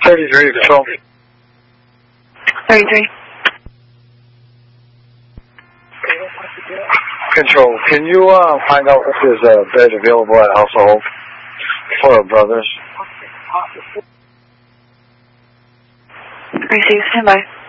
33, Control. 33. Control, can you find out if there's a bed available at House of Hope for our brothers? Receive, stand by.